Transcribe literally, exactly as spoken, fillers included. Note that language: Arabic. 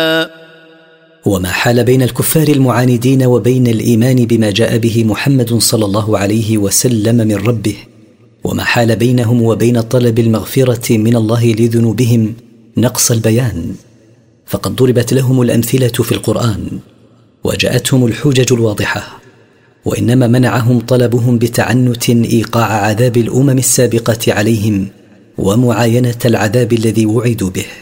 وما حال بين الكفار المعاندين وبين الإيمان بما جاء به محمد صلى الله عليه وسلم من ربه، وما حال بينهم وبين طلب المغفرة من الله لذنوبهم نقص البيان، فقد ضربت لهم الأمثلة في القرآن وجاءتهم الحجج الواضحة، وإنما منعهم طلبهم بتعنت إيقاع عذاب الأمم السابقة عليهم ومعاينة العذاب الذي وعدوا به.